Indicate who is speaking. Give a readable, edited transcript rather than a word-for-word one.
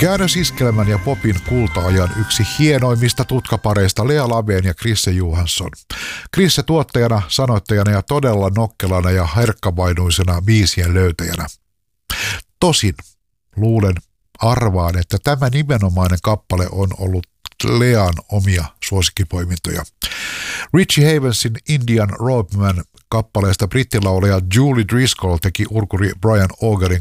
Speaker 1: Käännösiskelmän ja popin kulta-ajan yksi hienoimmista tutkapareista Lea Labeen ja Chrisse Johansson. Chrisse tuottajana, sanoittajana ja todella nokkelana ja herkkavainuisena biisien löytäjänä. Tosin arvaan, että tämä nimenomainen kappale on ollut Lean omia suosikkipoimintoja. Richie Havensin Indian Roadman kappaleesta brittilaulaja Julie Driscoll teki urkuri Brian Augerin